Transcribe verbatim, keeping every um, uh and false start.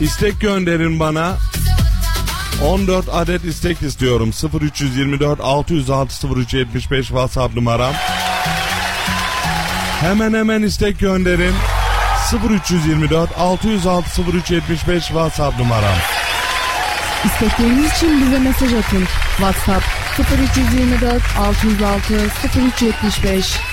İstek gönderin bana. on dört adet istek istiyorum. sıfır üç yirmi dört altı yüz altı sıfır üç yetmiş beş WhatsApp numaram. Hemen hemen istek gönderin. sıfır üç yirmi dört altı yüz altı sıfır üç yetmiş beş WhatsApp numaram. İstekleriniz için bize mesaj atın. WhatsApp sıfır üç yirmi dört altı yüz altı sıfır üç yetmiş beş.